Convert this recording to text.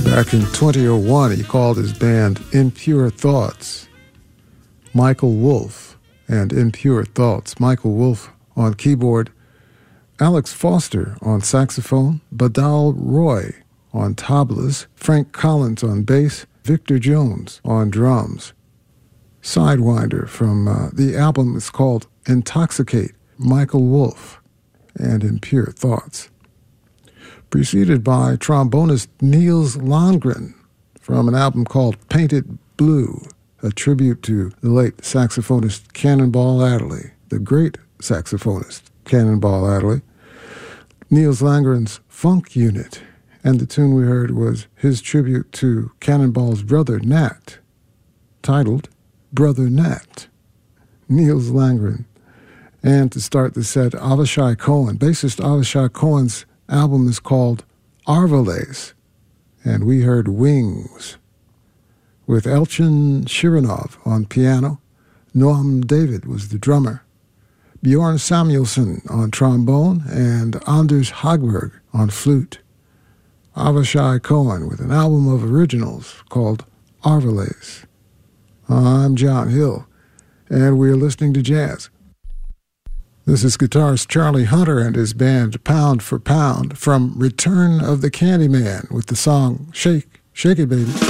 Back in 2001, he called his band Impure Thoughts. Michael Wolff and Impure Thoughts. Michael Wolff on keyboard, Alex Foster on saxophone, Badal Roy on tablas, Frank Collins on bass, Victor Jones on drums. Sidewinder from the album is called Intoxicate, Michael Wolff and Impure Thoughts. Preceded by trombonist Niels Landgren from an album called Painted Blue, a tribute to the late saxophonist Cannonball Adderley, the great saxophonist Cannonball Adderley. Niels Landgren's Funk Unit, and the tune we heard was his tribute to Cannonball's brother Nat, titled Brother Nat. Niels Landgren. And to start the set, Avishai Cohen. Bassist Avishai Cohen's album is called Arvales, and we heard Wings with Elchin Shirinov on piano. Noam David was the drummer. Bjorn Samuelson on trombone and Anders Hagberg on flute. Avishai Cohen with an album of originals called Arvales. I'm John Hill, and we're listening to jazz. This is guitarist Charlie Hunter and his band Pound for Pound from Return of the Candyman with the song Shake, Shake It Baby.